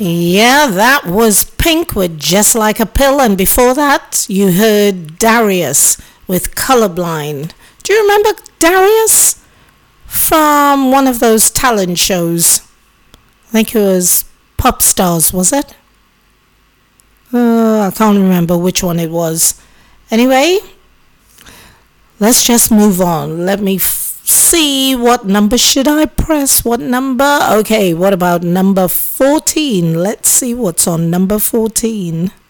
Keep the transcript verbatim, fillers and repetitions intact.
Yeah, that was Pink with Just Like a Pill, and before that you heard Darius with Colorblind. Do you remember Darius? From one of those talent shows. I think it was Pop Stars, was it? Uh, I can't remember which one it was. Anyway, let's just move on. Let me f- see, what number should I press? What number? Okay, what about number fourteen? Let's see what's on number fourteen.